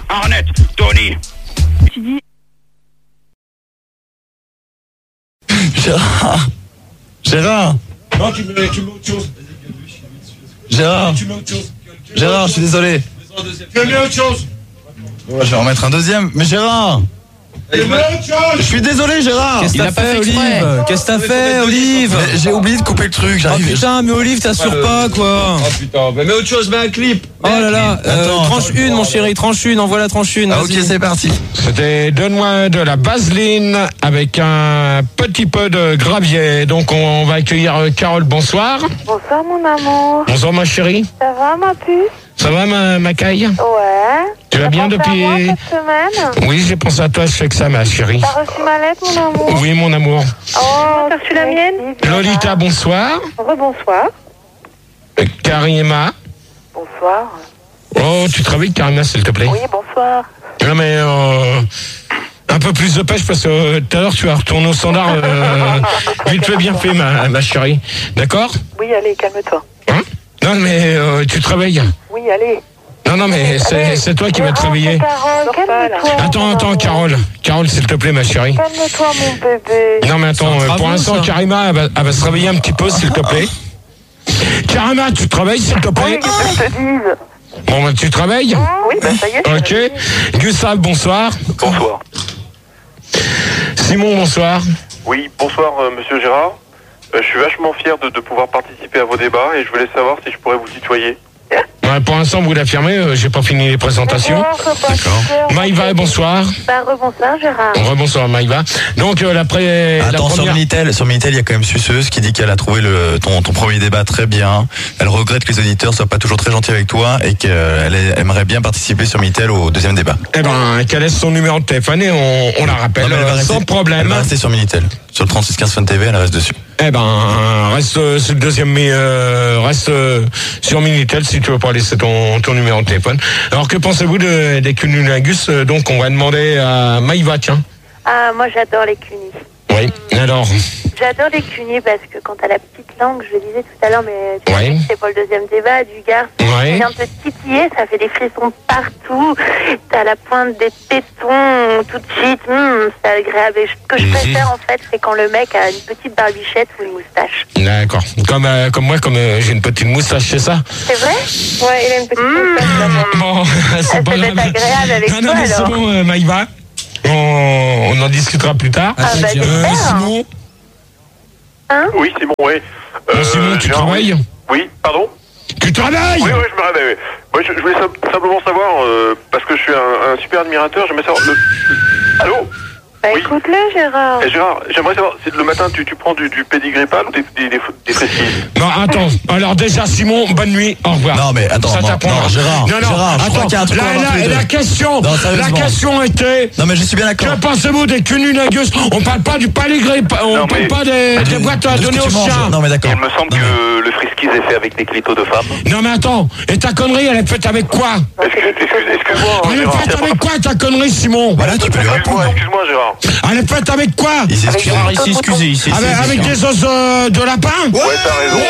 Arnett, Tony. Tu dis... Gérard. Non, tu mets autre chose. Gérard, je suis désolé. Tu mets autre chose. Ouais, je vais en mettre un deuxième. Mais Gérard, Tu mets autre chose. je suis désolé Gérard. Qu'est-ce que t'as fait, Olive? Qu'est-ce que t'as fait, Olive? Mais j'ai oublié de couper le truc, Oh j'arrive. putain, mais Olive, t'assures pas, quoi. Oh putain, mets autre chose, mets un clip. Oh là là, Attends, tranche une, mon chéri, tranche une, envoie la tranche une. Ah, ok, vas-y. c'est parti. C'était donne-moi de la vaseline avec un petit peu de gravier. Donc on va accueillir Carole, bonsoir. Bonsoir mon amour. Bonsoir ma chérie. Ça va ma puce? Ça va ma caille? Ouais. Tu vas bien T'as pensé à depuis... moi cette semaine? Oui, j'ai pensé à toi, je fais que ça ma chérie. T'as reçu ma lettre mon amour? Oui mon amour. Oh, t'as reçu la mienne? Lolita, bonsoir. Rebonsoir. Karima. Bonsoir. Oh, tu travailles Karima s'il te plaît? Oui, bonsoir. Non mais... un peu plus de pêche parce que tout à l'heure tu vas retourner au standard vite fait bien fait ma chérie. D'accord? Oui, allez, calme-toi. Hein? Non mais tu travailles. Oui, allez. Non mais c'est toi qui vas te réveiller. Carole, calme-toi. Attends Carole s'il te plaît ma chérie. Calme-toi mon bébé. Non mais attends, C'est un pour travaux, l'instant ça. Karima elle va se réveiller un petit peu s'il te plaît. Karima tu travailles s'il te Oui, plaît? qu'est-ce que je te dise? Bon bah tu travailles? Oui, bah ça y est. Ok. Gustave bonsoir. Bonsoir. Simon bonsoir. Oui, bonsoir Monsieur Gérard. Je suis vachement fier de pouvoir participer à vos débats et je voulais savoir si je pourrais vous tutoyer. Ouais, pour l'instant vous l'affirmez, j'ai pas fini les présentations. D'accord. Maïva bonsoir. Bah, rebonsoir Gérard. Rebonsoir Maïva. Donc la Attends, sur première... Minitel, il y a quand même Suceuse qui dit qu'elle a trouvé ton premier débat très bien. Elle regrette que les auditeurs soient pas toujours très gentils avec toi et qu'elle aimerait bien participer sur Minitel au deuxième débat. Eh ben, qu'elle laisse son numéro de téléphone et on la rappelle Non, mais elle va sans rester- problème. Elle va rester sur Minitel. Sur le 3615 Fun TV, elle reste dessus. Eh ben, reste sur le deuxième, mais reste sur Minitel si tu veux pas laisser ton numéro de téléphone. Alors, que pensez-vous des cunnilingus? Donc, on va demander à Maïva, tiens. Ah, moi j'adore les cunis. Oui, alors, J'adore les cunis parce que quand t'as la petite langue, je le disais tout à l'heure, mais tu Ouais. sais, c'est pas le deuxième débat, du garce, Ouais. ça vient te titiller, ça fait des frissons partout, t'as la pointe des tétons tout de suite, c'est agréable. Et ce que je préfère en fait, c'est quand le mec a une petite barbichette ou une moustache. d'accord. Comme moi, j'ai une petite moustache, c'est ça? C'est vrai? Ouais, il a une petite moustache. Bon, c'est pas Ça doit grave. être agréable avec non, toi, mais c'est alors. bon, Maïva. On en discutera plus tard. Ah, bah, j'espère. Simon, Oui, Simon, oui. Simon, tu Gérard, travailles? Oui, pardon? Tu travailles? Oui, je me réveille. Oui. Moi, je voulais simplement savoir, parce que je suis un super admirateur, j'aimerais savoir... Allô? Bah Oui. écoute-le Gérard. Eh, Gérard, j'aimerais savoir, si le matin tu prends du pédigrépal ou des fresquilles? Non, attends. Alors déjà, Simon, bonne nuit. Au revoir. Non, mais attends, Ça non, t'apprendra. non, Gérard, Non, Gérard, je crois qu'il y a un truc qu'on va voir tous les deux. la question, Non, sérieusement. la question était... Non, mais je suis bien d'accord. Que pensez-vous des cunnilingus? On parle pas du pédigrépal, on Non, parle mais- pas des boîtes à De ce donner que aux tu manges. chiens. Non, mais d'accord. Il me semble Non, mais- que le frisquise est fait avec des clitos de femmes. Non, mais attends. Et ta connerie, elle est faite avec quoi? Excuse-moi, Elle est Gérard. faite avec quoi, ta connerie, Simon? Voilà, tu peux lui répondre. Excuse-moi, Gérard. Elle est faite avec quoi? Il s'est excusé. Gérard, il s'est excusé, il s'est Avec des os de lapin? Ouais, t'as raison.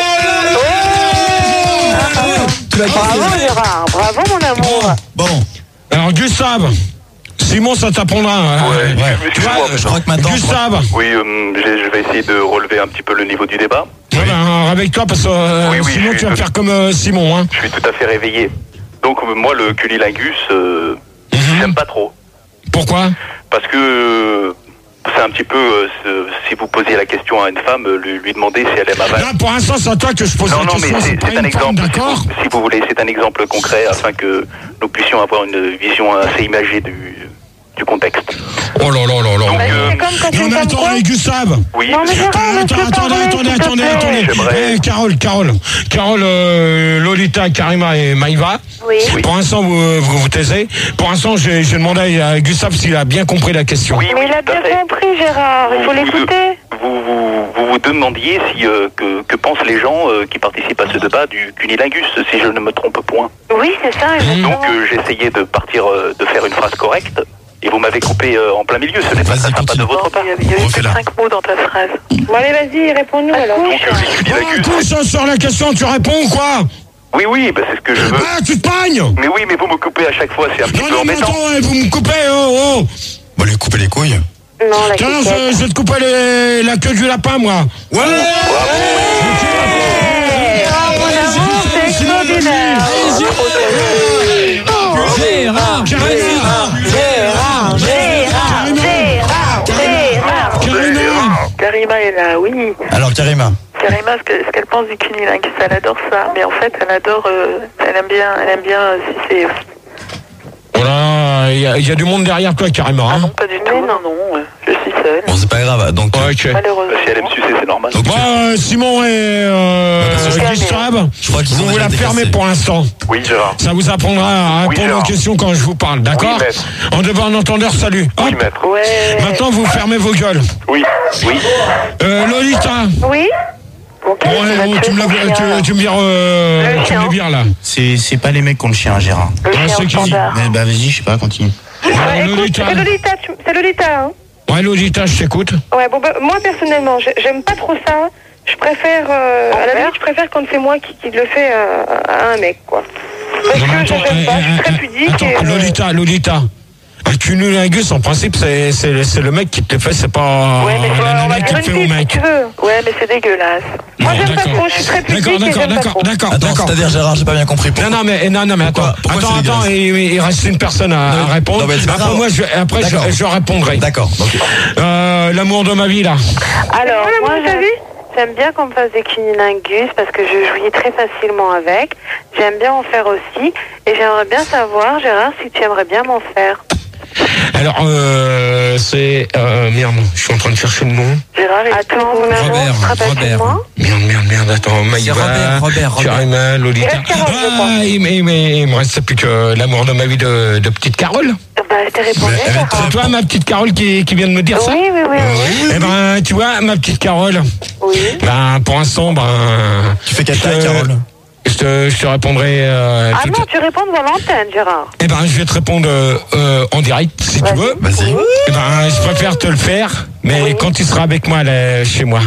Bravo Gérard, bravo mon amour. Bon, Alors, Gustave. Simon, ça t'apprendra. Ouais, Tu vois, excuse-moi. je crois que maintenant... Gustave. Oui, je vais essayer de relever un petit peu le niveau du débat. Ouais, ben, avec toi, parce que Oui, sinon je tu vas suis- faire comme Simon, hein. Je suis tout à fait réveillé. Donc, moi, le cunnilingus, j'aime pas trop. Pourquoi? Parce que c'est un petit peu, si vous posiez la question à une femme, lui demander si elle aime aval. Là, pour l'instant, c'est à toi que je pose Non, la non, mais question. c'est pas un une femme, exemple. d'accord? Si vous voulez, c'est un exemple concret afin que nous puissions avoir une vision assez imagée du contexte. Oh là là là là. Donc, C'est comme quand Non, tu mais me attends, quoi? Gustave. Oui, Non mais Gérard, Attendez. Carole, Lolita, Karima et Maïva. Oui. Pour l'instant, vous taisez. Pour l'instant, j'ai demandé à Gustave s'il a bien compris la question. Oui, Mais il a tout à bien fait. compris Gérard, il faut l'écouter. Vous demandiez si que pensent les gens qui participent à ce débat du cunnilingus, si je ne me trompe point. Oui, c'est ça, exactement. Donc j'essayais de partir, de faire une phrase correcte, et vous m'avez coupé en plein milieu. Ce n'est pas Vas-y, très sympa continue. de votre part. Il y avait Refais-la. 5 mots dans ta phrase. Bon allez, vas-y, réponds-nous alors. Donc les cunnilingus, Couche sur la question, tu réponds ou quoi? Oui, bah c'est ce que je veux. Ah, tu te pagnes. Mais oui, mais vous me coupez à chaque fois, c'est un petit peu Non, mais embêtant. attends, vous me coupez, oh. Bon, lui couper les couilles. Non, la Tiens, quiquette. je vais te couper la queue du lapin, moi. Ouais. C'est extraordinaire. Gérard, Karima est là, oui. Alors, Karima. Karima, ce qu'elle pense du cunilingus, elle adore ça. Mais en fait, elle adore, elle aime bien si c'est... Voilà, il y a du monde derrière toi, carrément. Hein. Pas du tout, non, je suis seule. Bon, c'est pas grave. Donc, Ok. Malheureusement. Si elle aime sucer, c'est normal. donc Simon et Gustave, je crois qu'ils ont vous déjà la fermez décaissé. pour l'instant. Oui, Gérard. Ça vous apprendra à Oui, répondre Gérard. aux questions quand je vous parle, d'accord? Oui, maître. En de bon entendeur, salut. Hop. Oui, maître. Ouais. Maintenant, vous fermez vos gueules. Oui. Lolita. Oui. Bon, tu me vires là. C'est pas les mecs qui ont le chien, Gérard. Le Ah, chien c'est au qui? standard. Mais bah vas-y, je sais pas, continue. Écoute, Lolita. c'est Lolita, hein. Ouais, Lolita, je t'écoute. Ouais, bon, bah, moi, personnellement, j'aime pas trop ça. Je préfère, à la limite, je préfère quand c'est moi qui le fais à un mec, quoi. Parce Non, mais que j'aime pas, je suis très pudique. Attends, Lolita. Un cunilingus, en principe, c'est le mec qui te le fait, c'est pas Ouais, mais la on va nana qui faire le une fait au pub, si mec. tu veux. Ouais, mais c'est dégueulasse. Moi, j'aime pas trop, je suis très pudique et j'aime pas trop. D'accord. Attends, c'est-à-dire, Gérard, j'ai pas bien compris. Non, mais attends. Pourquoi c'est Attends, il reste une personne à répondre. Non, mais c'est pas grave. Après, D'accord. je répondrai. D'accord. Donc, L'amour de ma vie, là. Alors, moi, j'aime bien qu'on me fasse des cunilingus parce que je jouis très facilement avec. J'aime bien en faire aussi. Et j'aimerais bien savoir, Gérard, si tu aimerais bien m'en faire. Alors, c'est... merde, je suis en train de chercher le nom. Gérard, attends, Robert. Merde, attends, Maïva, Robert. Karima, Lolita. Il reste Carole, je crois. Il me reste plus que l'amour de ma vie de petite Carole. Bah, je t'ai répondu, Mais elle est Gérard. C'est toi, ma petite Carole, qui vient de me dire ça? Oui. Eh ben, tu vois, ma petite Carole, Oui. ben, pour l'instant, tu fais quelle taille, Carole? je te répondrai Ah tout non, tu réponds devant l'antenne, Gérard. Eh ben, je vais te répondre en direct, si tu veux. Vas-y. Eh ben, je préfère te le faire, mais quand tu seras avec moi, là, chez moi.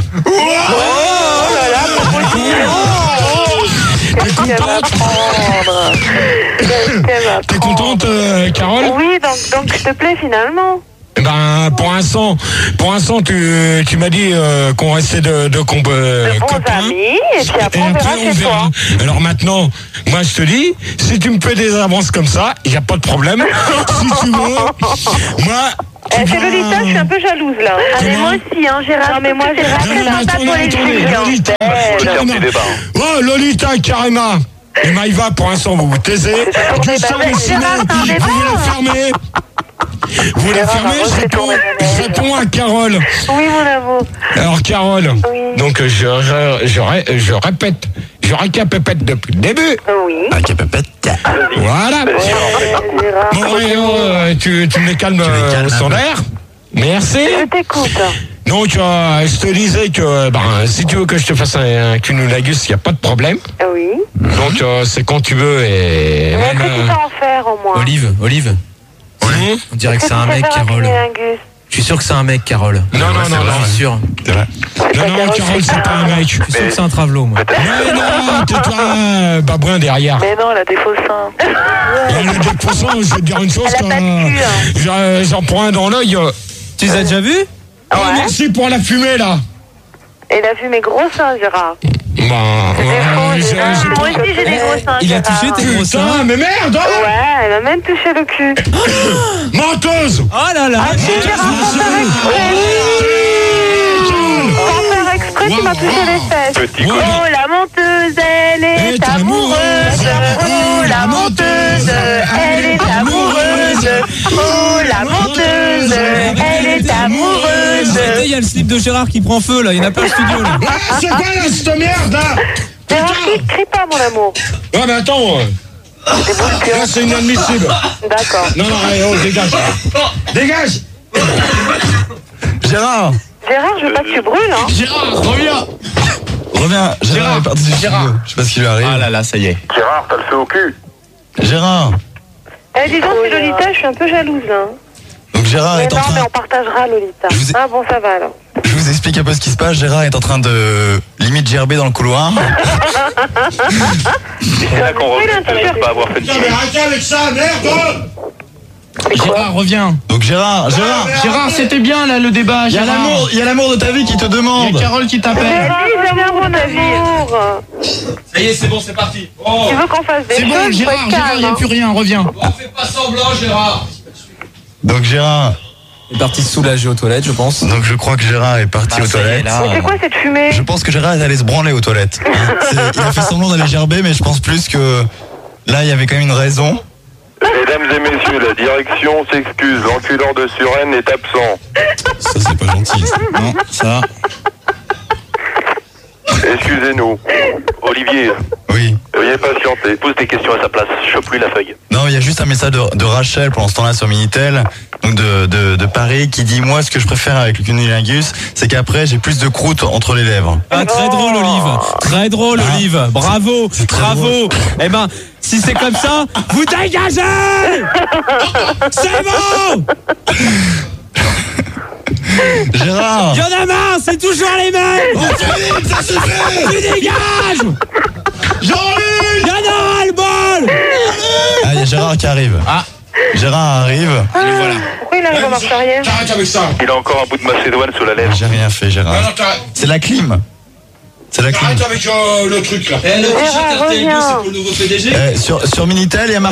T'es contente, Carole? Oui, donc je te plais finalement. Eh ben, pour l'instant, tu m'as dit qu'on restait de De bons copains. amis, et puis après on verra chez toi. Alors maintenant, moi je te dis, si tu me fais des avances comme ça, il n'y a pas de problème. Si tu veux, moi... C'est Lolita, je suis un peu jalouse là. Ah, mais moi aussi, hein, Gérard. Non, mais moi, Gérard, c'est pas politique. Lolita, C'est un petit débat. Oh, Lolita, Karima et Maïva, pour l'instant, vous vous taisez. Gustave et Simon, vous la fermez. Vous la fermez, je réponds à Carole. Oui, mon amour. Alors, Carole, Oui. donc je répète, je récapépète depuis le début. Oui. Ah, capépette. Voilà. Gérard. Bon, et, tu me les calmes au standard. Merci. Je t'écoute. Donc, je te disais que si tu veux que je te fasse un cunilingus, il n'y a pas de problème. Oui. Donc, c'est quand tu veux. Et Mais est-ce que tu sais en faire au moins? Olive. On dirait que c'est un mec, Carole. Je suis sûr que c'est un mec, Carole. Non, Je suis sûr. C'est vrai. Non, Carole, c'est pas un mec. Je suis sûr que c'est un travelot, moi. Ouais, non, tais-toi, babouin derrière. Mais non, elle a des faux seins. De toute façon, je vais te dire une chose, Elle a pas de cul, j'en prends un dans l'œil. Tu les as déjà vus? Ah, merci pour la fumée, là. Elle a vu mes gros seins, Gérard. Bah, Moi aussi, j'ai des gros seins. Il a Gérard. touché tes gros putain, seins? mais merde, hein. Ouais, elle a même touché le cul. Menteuse. Oh là là! Sans faire exprès, tu m'as touché les fesses. Petit Oh, la menteuse, elle est amoureuse. Oh, la menteuse, elle est amoureuse. Oh, la menteuse, elle est amoureuse. Arrêtez, il y a le slip de Gérard qui prend feu, là. Il n'y en a pas le studio, là. Ah, c'est quoi, là, cette merde, là? Gérard, crie pas, mon amour. Ouais, mais attends, là, c'est inadmissible. D'accord. Non, allez, oh, dégage. Dégage. Gérard. Gérard, je veux pas que tu brûles, hein. Gérard, reviens. Reviens. Gérard est parti du studio. Je sais pas ce qui lui arrive. Ah là là, ça y est. Gérard, t'as le feu au cul. Gérard. Eh, dis donc, c'est Lolita, je suis un peu jalouse, là. Donc Gérard Mais est en non, mais train. on partagera, Lolita. Je vous ai- Ah bon, ça va, alors. Je vous vous explique un peu ce qui se passe. Gérard est en train de limite gerber dans le couloir. C'est là qu'on regrette de ne pas avoir fait de Putain, mais arrêtez avec ça, merde! Gérard, reviens. Donc Gérard, Gérard, c'était bien là le débat. il y a l'amour de ta vie qui te Il demande. y a Carole qui t'appelle. Gérard, mon amour. Ça y est, c'est bon, c'est parti. Oh, Tu veux qu'on fasse des C'est bon, choses? Gérard, il n'y a plus rien, reviens. on fait pas semblant, Gérard. Donc Gérard, Il est parti se soulager aux toilettes, je pense. donc je crois que Gérard est parti aux toilettes. Mais c'est quoi cette fumée? Je pense que Gérard est allé se branler aux toilettes. Il a fait semblant d'aller gerber, mais je pense plus que là, il y avait quand même une raison. Mesdames et messieurs, la direction s'excuse. L'enculeur de Suresnes est absent. Ça, c'est pas gentil. Ça. Non, ça. Excusez-nous. Olivier, Oui. Veuillez patienter. pose des questions à sa place. Chope-lui la feuille. Non, il y a juste un message de Rachel pendant ce temps-là sur Minitel, donc de Paris, qui dit moi ce que je préfère avec le cunnilingus, c'est qu'après j'ai plus de croûte entre les lèvres. Ah, très drôle, Olive. Très drôle, Olive. Bravo, bravo. Eh ben, si c'est comme ça, vous dégagez. C'est bon. Gérard. Il y en a marre, c'est toujours les mêmes. Ça suffit. Tu dégages. Jean-Luc. Il y en a ras-le-bol. Ah, il y a Gérard qui arrive. Ah. Gérard arrive. Pourquoi il arrive à marcher arrière? T'arrêtes avec ça. Il a encore un bout de macédoine sous la lèvre. J'ai rien fait, Non, Gérard. non, t'arrêtes. C'est la clim. C'est la clim. T'arrêtes avec le truc là. Gérard, reviens. Le nouveau PDG. Sur Minitel, il y a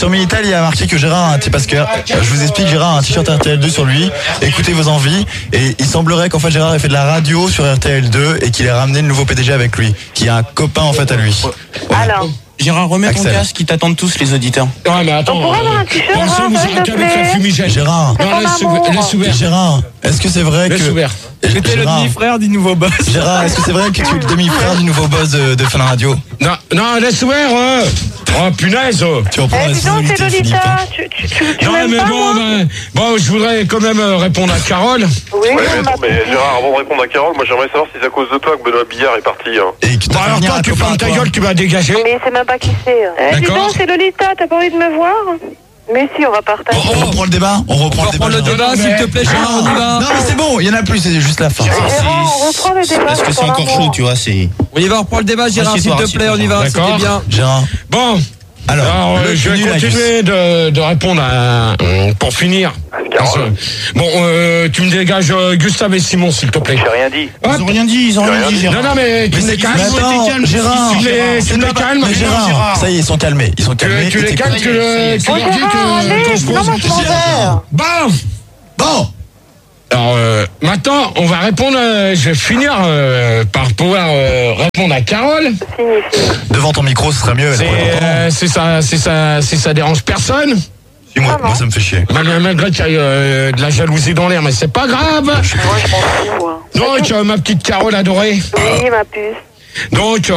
marqué que Gérard a un parce que je vous explique, Gérard a un t-shirt RTL2 sur lui. Écoutez vos envies. Et il semblerait qu'en fait Gérard ait fait de la radio sur RTL2 et qu'il ait ramené le nouveau PDG avec lui, qui est un copain en fait à lui. Alors, Gérard, remets ton Axel. casque, ils t'attendent tous les auditeurs. Ouais, mais attends. on pourrait avoir un t-shirt, pour l'instant, hein, vous s'il te arrêtez avec la plaît. fumigène. Gérard. Non, laisse ouvert. Gérard, est-ce que c'est vrai Laisse que ouvert. C'était le Gérard, demi-frère du nouveau boss. Gérard, est-ce que c'est vrai que tu es le demi-frère du nouveau boss de Fun Radio? Non, laisse ouvert. Oh, punaise. Tu reprends Eh, la dis donc, c'est responsabilité, Philippe. Lolita. Tu Non, m'aimes mais pas, bon, moi? bon, je voudrais quand même répondre à Carole. Oui, Ouais, mais on attends, mais Gérard, avant de répondre à Carole, moi j'aimerais savoir si c'est à cause de toi que Benoît Billard est parti. Hein. Et que Bon, t'as fait alors venir toi, un tu copain fermes à ta toi. gueule, tu vas dégager. Mais c'est même pas qui c'est. Dis D'accord. donc, c'est Lolita, t'as pas envie de me voir? Mais si, on va partager. On reprend le débat. On reprend Reprends le débat, s'il te plaît, Gérard, on y va. Non, mais c'est bon, il y en a plus, c'est juste la fin. Gérard, on reprend le débat. Parce que c'est sur encore l'amour. chaud, tu vois, c'est. On y va, on reprend le débat, Gérard, s'il Assieds-toi, te plaît, on y va, D'accord. c'était bien. Gérard. Bon, alors le je vais cunnilingus. continuer de répondre pour finir. Carole. Bon, tu me dégages Gustave et Simon, s'il te plaît. J'ai rien dit. Ils ont rien dit, Gérard. Non, mais tu me les calmes. Mais attends, Gérard, Tu me les calmes. mais Gérard, ça y est, ils sont calmés. Ils sont calmés. Tu les calmes, tu leur dis Oh, Gérard, allez, que je sinon, pose. moi, je m'en vais. Bon. Bon, Alors maintenant, on va répondre. Je vais finir par pouvoir répondre à Carole. devant ton micro, ce serait mieux. elle pourrait t'entendre. Si ça dérange personne. Si, moi, ça me fait chier. Malgré qu'il y ait de la jalousie dans l'air, mais c'est pas grave. Moi, je m'en fous, moi. Donc ma petite Carole adorée. Oui, ma puce. Donc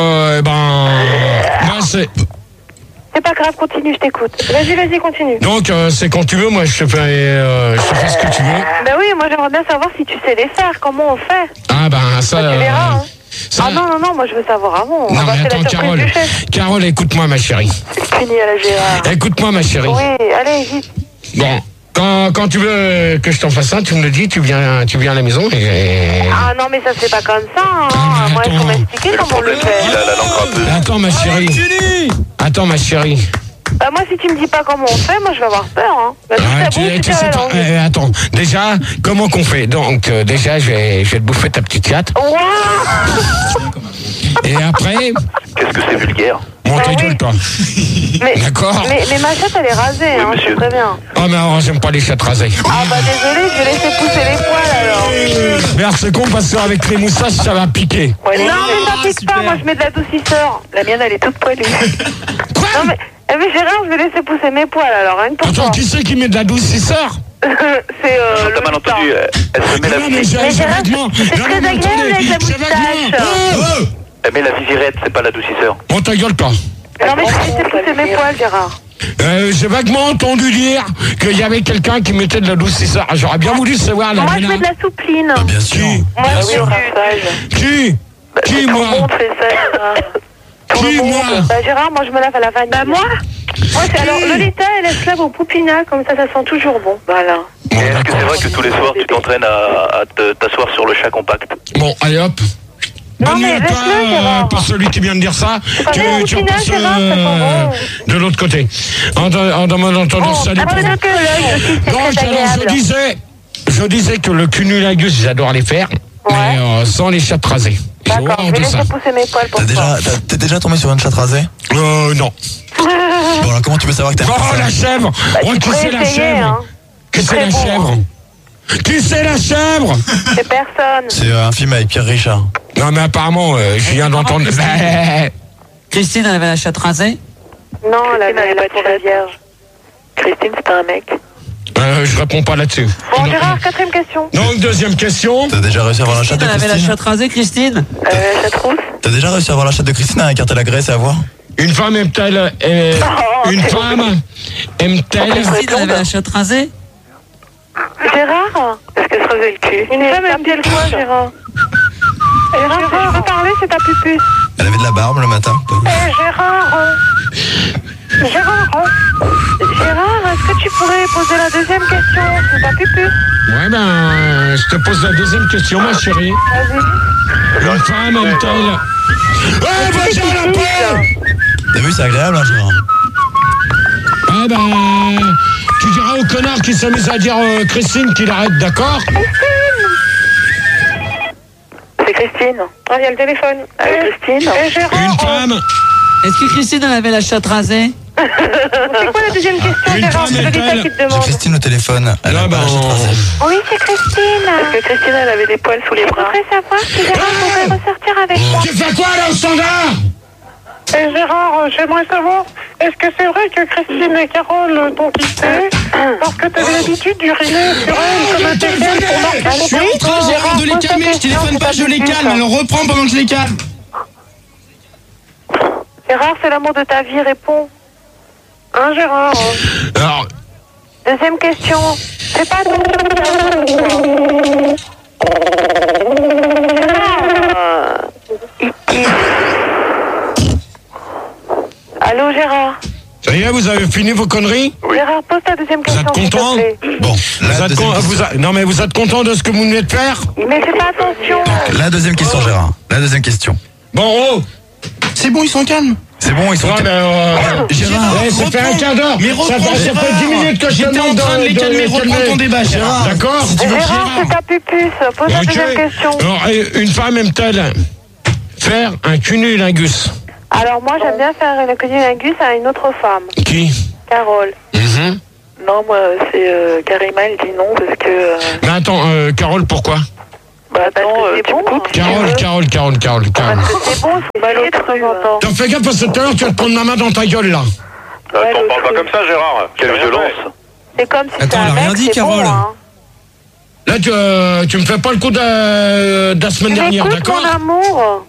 moi c'est. C'est pas grave, continue, je t'écoute. Vas-y, continue. Donc c'est quand tu veux, moi je te fais ce que tu veux. Ben oui, moi j'aimerais bien savoir si tu sais les faire, comment on fait. Ah ben ça. Tu verras, hein. ça- Ah non, moi je veux savoir avant. Non, On va mais faire attends, la surprise Carole. du chef. Carole, écoute-moi ma chérie. Fini à la Gérard. Écoute-moi ma chérie. Oui, allez, vite. Bon. Quand tu veux que je t'en fasse un, tu me le dis, tu viens à la maison et. Ah non, mais ça c'est pas comme ça. Hein. Ah, mais Moi, il faut attends. m'expliquer Le comment on le problème, c'est qu'il fait. a la langue râpeuse. Attends ma chérie. Attends ma chérie. Bah, moi, si tu me dis pas comment on fait, moi je vais avoir peur. Hein. Bah, si Ah, ça bouge, tu tu sais la pas. langue. Attends. Déjà, comment qu'on fait? Donc déjà, je vais te bouffer ta petite chatte. Ouah. Et après, Qu'est-ce que c'est vulgaire? mon ta oui. gueule toi. Mais, D'accord. mais ma chatte elle est rasée, Oui, hein, monsieur. c'est très bien. Oh mais alors, j'aime pas les chattes rasées. Ah bah désolé, je vais laisser pousser les poils alors. Merde, c'est con parce qu'avec les moussages, ça va piquer. Ouais, non mais ça pique pas, moi je mets de l'adoucisseur. La mienne elle est toute poilue. Quoi? Non mais Gérard, je vais laisser pousser mes poils alors, rien que pour Attends, toi. qui c'est qui met de l'adoucisseur? C'est T'as mal Lolita. entendu, elle se met la Non, mais visirette. Mais Gérard, vêtements. c'est très agréable avec la moustache. Elle met la visirette, c'est pas l'adoucisseur. Bon, ta gueule toi. Non mais je vais laisser pousser mes poils, Gérard. J'ai vaguement entendu dire qu'il y avait quelqu'un qui mettait de l'adoucisseur. J'aurais bien voulu savoir la Moi je nana. mets de la soupline. Bien sûr. Qui? Moi je mets du... Qui? Qui, Tout moi? le monde fait ça, Gérard. Tout Qui, le monde. moi? Bah Gérard, moi je me lave à la vanille. Bah moi c'est alors Lolita, elle esclave au poupina, comme ça sent toujours bon. Voilà. Et est-ce que c'est vrai que tous les soirs tu t'entraînes à t'asseoir sur le chat compact? Bon, allez hop. Non, Bonne nuit mais à toi, laisse-le, Gérard. pour celui qui vient de dire ça. Tu Gérard, repasses Gérard, c'est pas bon. de l'autre côté. En entendant salut pour vous. Après que l'œil aussi, c'est Donc, très alors, agréable. je disais que le cunnilingus, j'adore les faire, mais sans les chattes rasées. J'ai D'accord, horreur je vais de ça. laisser pousser mes poils pour toi. T'es déjà tombé sur une chatte rasée? Non. Bon, alors comment tu peux savoir que t'aimes Oh, pas ça? la chèvre! Oh, qui c'est la chèvre? Qui c'est la chèvre? Qui c'est la chèvre? C'est personne. C'est un film avec Pierre Richard. Non, mais apparemment, je viens d'entendre. Christine, elle avait la chatte rasée? Non, elle avait la pour la vierge. Christine, c'est pas un mec. Je réponds pas là-dessus. Bon, Gérard, 4e question. Donc, deuxième question. T'as déjà réussi à avoir la chatte de Elle avait la Christine? chatte rasée, Christine? La chatte rousse. T'as déjà réussi à avoir la chatte de Christine à écarter la graisse et à voir? Une femme aime-t-elle. Une femme aime-t-elle. Christine, elle avait la chatte rasée? Gérard, est-ce qu'elle se rasait le cul? Une femme aime-t-elle quoi, Gérard? Gérard, si je veux parler, c'est ta pupus. Elle avait de la barbe le matin. Gérard, est-ce que tu pourrais poser la deuxième question? C'est ta pupus. Ouais, je te pose la deuxième question, ma chérie. Vas-y. Une femme aime-t-elle. Oh, bah, j'ai la peau! T'as vu, c'est agréable, hein, Gérard? Tu diras au connard qui s'amuse à dire Christine qu'il arrête, d'accord? C'est Christine. Ah, il y a le téléphone. Christine. Gérard. Une femme. Est-ce que Christine, elle avait la chatte rasée? C'est quoi la deuxième question, Une Gérard? femme C'est Lolita est-elle qui te J'ai demande. Christine au téléphone. Elle a Ah, pas la chatte rasée. Oui, c'est Christine. Est-ce que Christine, elle avait des poils sous les bras? Je voudrais savoir si Gérard pourrait ressortir avec moi. Tu fais quoi là au standard? Gérard, j'aimerais savoir, est-ce que c'est vrai que Christine et Carole t'ont quitté parce que t'avais l'habitude d'uriner sur elle comme un téléphone pour marquer? Je suis en train, Gérard, de les calmer. Je téléphone pas, je les calme. Alors reprends pendant que je les calme. Gérard, c'est l'amour de ta vie, réponds. Hein, Gérard? Alors, Deuxième question. C'est pas ton... Allô, Gérard? ça y est, vous avez fini vos conneries? Gérard, pose ta deuxième Vous question. êtes s'il te content? plaît. Bon, la deuxième question. Non, mais vous êtes content de ce que vous venez de faire? Mais fais pas attention. La deuxième question, Gérard. La deuxième question. Bon, oh! C'est bon, ils sont calmes. C'est bon, ils sont... Ouais, mais Gérard, ça fait un quart d'heure. Mais reprends, Ça fait Gérard. 10 minutes que je te J'étais en demande train de les calmer. Reprends ton débat, Gérard. D'accord? Gérard, c'est ta pupus. Pose la Ok. deuxième question. Alors, une femme aime-t-elle faire un cunnilingus? Alors, moi, j'aime bien faire une cunnilingus à une autre femme. Qui? Carole. Non, moi, c'est Karima, elle dit non parce que... Mais attends, Carole, pourquoi? Bah, attends, tu me coupes. Carole. Parce que c'est bon, c'est ballot de temps en temps. T'en fais gaffe parce que tout à l'heure, tu vas te prendre ma main dans ta gueule, là. T'en parles pas comme ça, Gérard. Quelle violence. C'est comme si Attends, c'est un elle a rien mec, dit, c'est Carole. bon, hein. Là, tu me fais pas le coup de la semaine dernière, Écoute, d'accord? mon amour.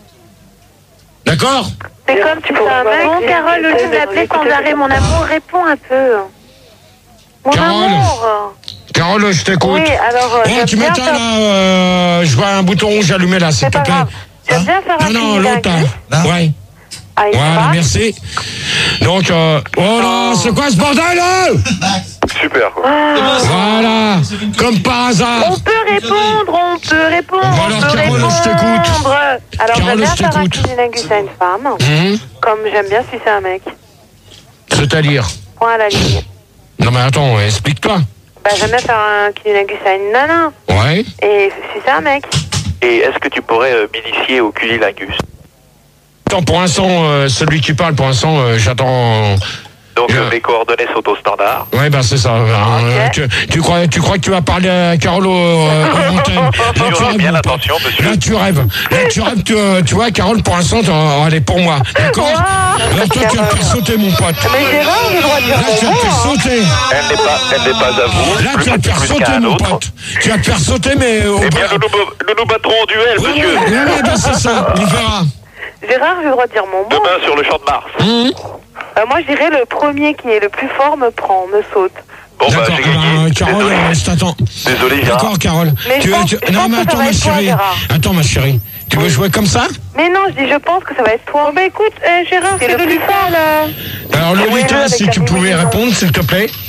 D'accord? C'est comme si c'est un mec. Bon, Carole, au lieu de l'appeler sans arrêt, mon amour, réponds un peu. Mon Carole. amour. Carole, je t'écoute. Oui, alors, Oh, j'aime tu bien m'éteins, faire... là, je vois un bouton rouge allumé, là, s'il C'est te pas plaît. grave. J'aime bien faire un Non, l'autre, cunnilingus là. Ouais. à une Voilà, femme. merci. Donc, oh là, c'est quoi ce bordel, là? Super, quoi. Voilà, comme par hasard. On peut répondre. Bon, alors, on peut Carole, répondre. je t'écoute. Alors, Carole, j'aime bien je faire un t'écoute. cunnilingus à une femme, comme j'aime bien si c'est un mec. C'est-à-dire? Point à la ligne. Non, mais attends, explique-toi. Bah, j'aime bien faire un cunnilingus à une nana, Ouais. et si c'est un mec. Et est-ce que tu pourrais m'initier au cunnilingus? Attends, pour l'instant, celui qui parle, pour l'instant, j'attends. Donc Bien. mes coordonnées sont au standard. Ouais, bah c'est ça. Tu crois que tu vas parler à Carole au antenne? Là, tu rêves, Bien mon pote. attention, monsieur. Là, tu rêves. Tu vois, Carole, pour l'instant, elle est pour moi. D'accord? Alors, toi, tu vas te faire sauter, mon pote. Mais Gérard, j'ai le droit de dire Là, tu vas te faire bonjour, hein. sauter. Elle n'est pas à vous. Là, tu vas te faire plus sauter, qu'à un mon autre. pote. Tu vas te faire sauter, mais. Eh bien, nous nous battrons en duel, Ouais, monsieur. ouais, bah, c'est ça. On verra. Gérard, j'ai le droit de dire mon mot. Demain sur le champ de Mars. Moi, je dirais le premier qui est le plus fort me prend, me saute. Bon, bah, D'accord, j'ai gagné. Carole, Désolé. je t'attends. Désolé, Gérard. D'accord, Carole. Mais je pense- je Non, pense mais que attends, ça va ma être toi, chérie. Gérard. Attends, ma chérie. Tu veux jouer comme ça? Mais non, je pense que ça va être toi. Bah écoute, Gérard, c'est le plus fort, là. Alors, Oui, Lolita, avec si la tu pouvais combinaison. répondre, s'il te plaît.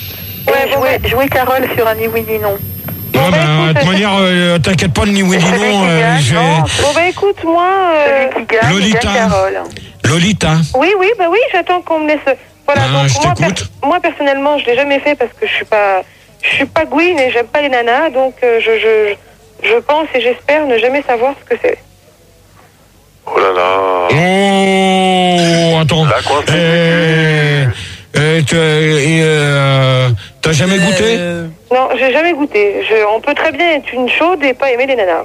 Jouer Carole sur un ni oui ni non. Ouais, bah, de toute manière, t'inquiète pas, ni oui ni non. Bon bah écoute, moi, celui qui gagne, Lolita. c'est bien Carole. Lolita. Oui, j'attends qu'on me laisse. Voilà, donc je t'écoute. moi personnellement, je l'ai jamais fait parce que je suis pas Gwyn et j'aime pas les nanas, donc je pense et j'espère ne jamais savoir ce que c'est. Oh là là. Oh, attends. La coincée. T'as jamais goûté? Non, j'ai jamais goûté. On peut très bien être une chaude et pas aimer les nanas.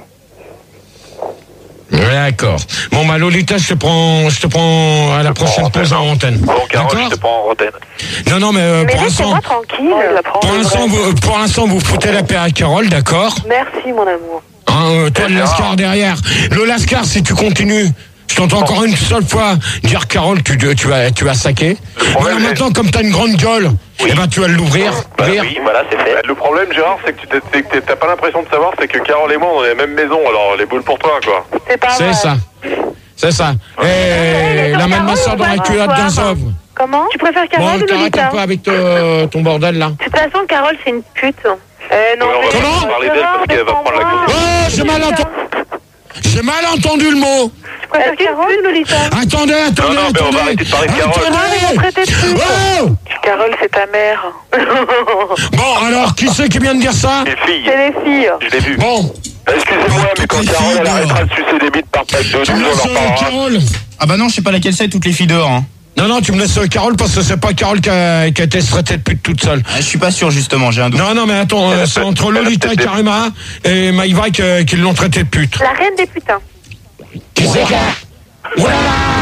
D'accord. Bon, bah, Lolita, je te prends à la prochaine pause en antenne. Bon, Carole, je te prends en antenne. Non, mais pour l'instant. laissez-moi tranquille. Pour l'instant, vous foutez la paix à Carole, d'accord? Merci, mon amour. Toi, le Lascar derrière. Le Lascar, si tu continues, je t'entends encore une seule fois dire Carole, tu vas saquer. Voilà, maintenant, comme t'as une grande gueule, eh ben, tu vas l'ouvrir. Oui, voilà, c'est fait. Le problème, Gérard, c'est que t'as pas l'impression de savoir, c'est que Carole et moi, on est dans la même maison, alors les boules pour toi, quoi. C'est pas vrai. C'est ça. Et la main de ma soeur dans la culotte d'un sauve. Comment? Tu préfères Carole ou t'arrêtes Lolita? un peu avec ton bordel, là. De toute façon, Carole, c'est une pute. Non, on va parler d'elle parce qu'elle va prendre la consigne. Oh, j'ai mal entendu le mot. Tu préfères Carole ou Lolita? Attendez. Non, mais on va arrêter de parler de Carole. Ils vont traiter de pute. Oh Carole, c'est ta mère. Bon, alors, qui c'est qui vient de dire ça? Les filles. C'est les filles. Je l'ai vu. Bon. Excusez-moi, mais quand Carole, elle arrêtera de sucer des bites par pack de 12, on en parlera. Carole. Ah bah non, je sais pas laquelle c'est, toutes les filles dehors. Hein. Non, tu me laisses Carole parce que c'est pas Carole qui a été traitée de pute toute seule. Ah, je suis pas sûr, justement, j'ai un doute. Non, mais attends, c'est entre Lolita et Karima et Maïva qui l'ont traité de pute. La reine des putains. Qui c'est quoi? Voilà.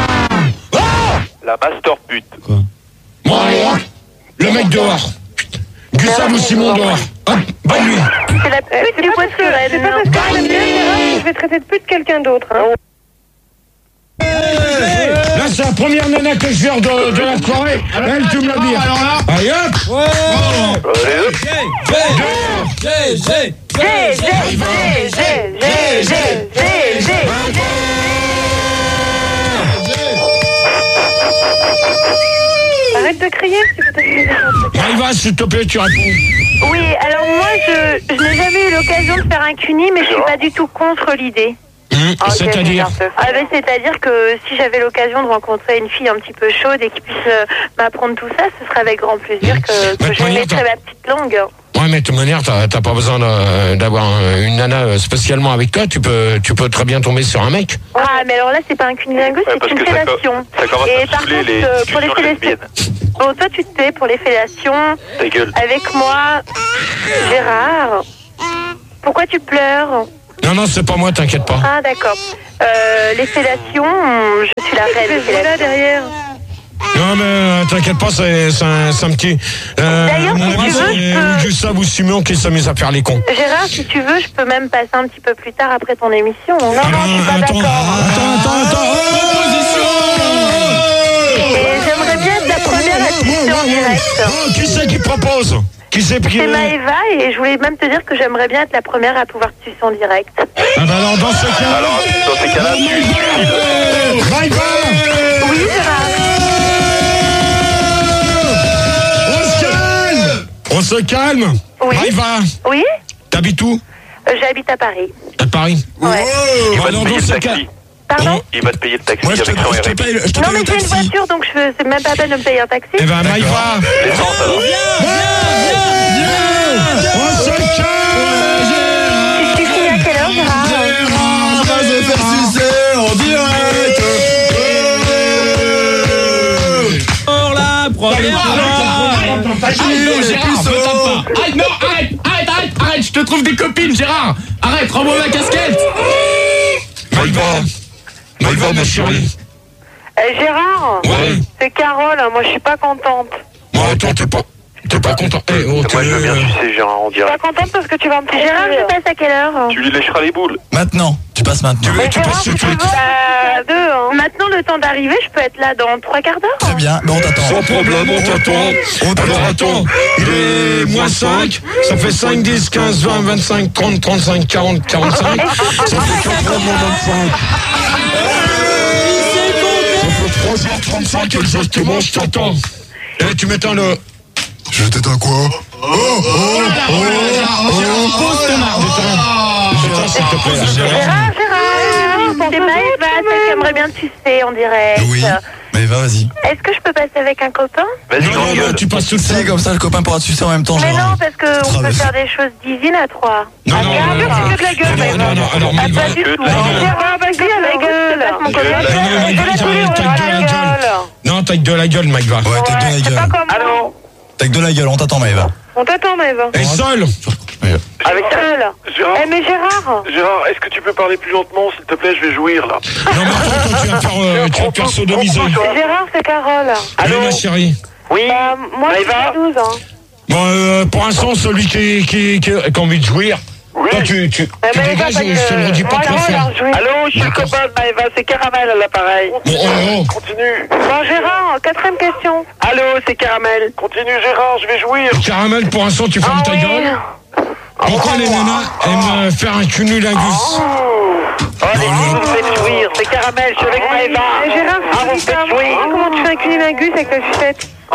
La master pute. Quoi? Bon, allez, le mec dehors. Gustave ou Simon dehors. Hop, bonne nuit. C'est la pute des voitures. C'est pas parce que j'aime bien Gérard que je vais traiter de pute quelqu'un d'autre. Là, c'est la première nana que je viens de la soirée. Elle, tu me la dis. Alors là. Allez, hop. Arrête de crier, si tu peux. Maïva, s'il te plaît, tu réponds. Oui, alors moi, je n'ai jamais eu l'occasion de faire un cuni, mais je suis pas du tout contre l'idée. C'est-à-dire c'est-à-dire que si j'avais l'occasion de rencontrer une fille un petit peu chaude et qui puisse m'apprendre tout ça, ce serait avec grand plaisir que je mettrais ma petite langue. Ouais, mais de toute manière, t'as pas besoin d'avoir une nana spécialement avec toi. Tu peux très bien tomber sur un mec. Ah, mais alors là, c'est pas un cunilingus, c'est une fellation. Ça commence Et à par saouler contre, les pour les discussions fellations. lesbiennes. Bon, toi, tu te tais pour les fellations. Ta gueule. Avec moi, Gérard. Pourquoi tu pleures? Non, c'est pas moi, t'inquiète pas. Ah, d'accord. Les fellations, je suis la reine des fellations. Là, derrière. Non, mais t'inquiète pas, c'est un petit... D'ailleurs, si tu veux, je peux... Gustave ou Simon qui s'amuse à faire les cons. Gérard, si tu veux, je peux même passer un petit peu plus tard après ton émission. Non, je suis pas Attends. Et j'aimerais bien être la première à te sucer en direct. Oh, qui c'est qui propose? Qui c'est qui... C'est Maëva et je voulais même te dire que j'aimerais bien être la première à pouvoir te sucer en direct. Ah bah alors, dans ce cas... Alors, dans ces cas-là, tu Maïva! Oui, Gérard. On se calme. Oui. Maïva, Oui, t'habites où? j'habite à Paris. À Paris. Ouais. Il va alors, te payer dans ce le cas... taxi. Pardon? Il va te payer le taxi Moi, je avec son te RMI. paye Non, mais le j'ai une taxi. voiture, donc c'est même pas la peine de me payer un taxi. Eh ben, Maïva, L'essence, alors. on se calme. Tu finis à quelle heure, Gérard? Va se faire sucer en direct. Pour la première fois. Arrête, je te trouve des copines, Gérard. Arrête, rends-moi ma casquette. Maïva, ma chérie. Gérard, Ouais. c'est Carole, moi je suis pas contente. Bon, attends, t'es pas content. Eh, oh, Moi, je veux bien sucer Gérard en Je suis pas direct. contente parce que tu vas me faire. Gérard, je passe à quelle heure? Tu lui lécheras les boules. Maintenant, tu passes maintenant. Tu passes tout de suite. Deux, hein. Maintenant, le temps d'arriver, je peux être là dans 3 quarts d'heure. Très bien, mais on t'attend. Sans problème, on t'attend. Alors attends, il est moins 5, ça fait 5, 10, 15, 20, 25, 30, 35, 40, 45. Ça fait 80, moins 25. Ça fait 3h35 exactement, je t'attends. Et tu m'éteins le... Je t'éteins quoi? Pose ton arme. Putain, s'il te plaît. Gérard, c'est Maëva, ça j'aimerais bien te sucer en direct. Oui. Mais vas-y. Est-ce que je peux passer avec un copain? Vas-y, Non, grande non, gueule. tu passes tout Si, seul. comme ça, le copain pourra te sucer en même temps, Mais Gérard. non, parce qu'on peut Traverse. faire des choses divines à trois. Non, Ah, non, Gérard, non, c'est que de la gueule, non, Maëva. non, non, alors, Ah, Maëva. pas du tout. que de la gueule. Gérard, vas-y, à la gueule. Passe mon copain. Non, non, Maëva, t'as que de la gueule. Non, t'as que de la gueule, Maëva. Ouais, t'as que de la C'est pas gueule. comme Allô? T'as que de la gueule, on t'attend, Maëva. On t'attend, Maëva. Et seul. Avec Seul. Gérard, Eh, mais Gérard. Gérard, est-ce que tu peux parler plus lentement, s'il te plaît? Je vais jouir, là. Non, mais attends, toi, tu vas te faire sodomiser. Gérard, c'est Carole. Allô, ma chérie. Oui. Bah, moi, Maëva j'ai 12 ans. Bon, pour l'instant, celui qui a envie de jouir, toi, tu dégages, je te le redis pas trop fort. Allô, je suis le copain de Maëva, c'est Caramel à l'appareil. Bon, oh. Continue. Bon, Gérard, 4ème question. Allô, c'est Caramel. Continue, Gérard, je vais jouir. Caramel, pour l'instant, tu fermes ta gueule. Pourquoi les nanas aiment faire un cunnilingus? Oh, les filles, vous me faites jouir. C'est Caramel, je suis avec Maëva. Gérard, Ah, vous me faites jouir. comment tu fais un cunilingus avec ta sucette? Bon,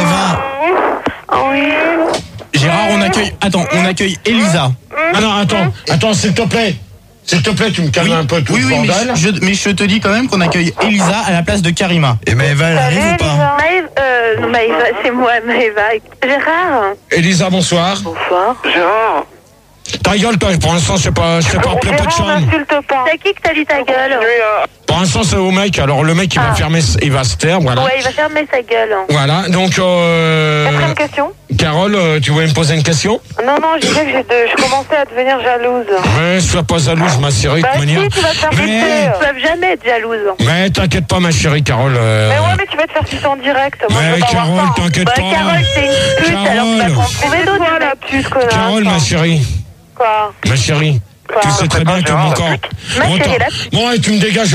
Maëva. Oh oui. Gérard, on accueille Elisa. Ah non, attends, s'il te plaît. S'il te plaît, tu me calmes un peu tout le bordel. mais je te dis quand même qu'on accueille Elisa à la place de Karima. Et Maëva, elle arrive ou pas? Maëva, c'est moi, Maëva. Gérard. Elisa, bonsoir. Bonsoir. Gérard. Ta gueule, toi, pour l'instant, je sais pas appelé pas de Gérard, chambre. n'insulte pas. C'est qui que t'as dit ta gueule? Pour l'instant, c'est au mec. Alors, le mec, il va fermer, il va se taire, voilà. Ouais, il va fermer sa gueule. Voilà, donc, 4ème question. Carole, tu voulais me poser une question? Non, je disais que je commençais à devenir jalouse. Ouais, sois pas jalouse, ma chérie, de Bah toute manière. si, tu vas te faire sucer. Mais- Tu peux jamais être jalouse. Mais t'inquiète pas, ma chérie, Carole. Mais ouais, mais tu vas te faire sucer en direct. Moi, je Ouais, veux pas voir Carole, ça. t'inquiète Bah, pas. Carole, c'est une pute, alors tu vas Carole. comprendre. Mais toi, la pute, connasse. Carole, ma chérie. Quoi? Ma chérie. Tu sais très bien que mon corps. Ma Bon, chérie, attends. la Bon, et tu me dégages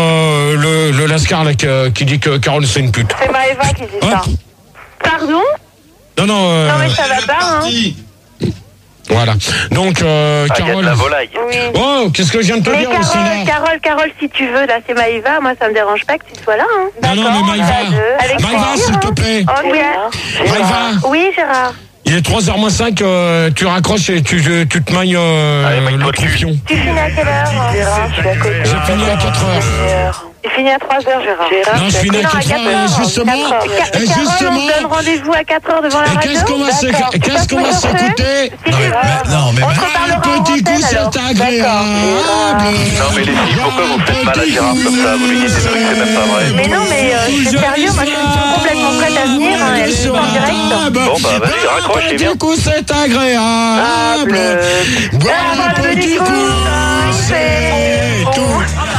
le lascar là, qui dit que Carole c'est une pute. C'est Maëva qui dit ça. Hop. Pardon? Non, Non, mais ça va pas, hein. Voilà. Donc, Ah, il y a de Carole. la volaille. Oui. Oh, qu'est-ce que je viens de te Mais dire aussi là? Carole, si tu veux, là, c'est Maëva. Moi, ça me dérange pas que tu sois là, hein. Non, non, mais Maëva. Avec Maëva, plaisir, s'il te hein. plaît. Ok. Maëva. Oui, Gérard. Il est 3h moins 5, tu raccroches et tu te mailles Allez, maille-toi le dessus. croupion. Tu finis à quelle heure? Gérard, je suis à côté. J'ai fini à 4h. Il finit à 3h, Gérard. Non, je finis à 4h, et justement, et Carole, justement, on se donne rendez-vous à 4h devant la et radio. qu'est-ce qu'on va s'écouter? Si tu veux. Non, mais On se Maëva. reparlera en Petit coup, antenne, alors. c'est agréable. Non, mais les filles, pourquoi vous faites mal à Gérard comme ça? Vous lui dites des trucs, c'est même pas vrai. Mais non, mais c'est sérieux, moi je suis complètement prête à venir, hein, elle est en direct. Bon, bah, vas-y, raccroche, et viens. Petit coup, c'est agréable. Boire un petit coup, c'est tout.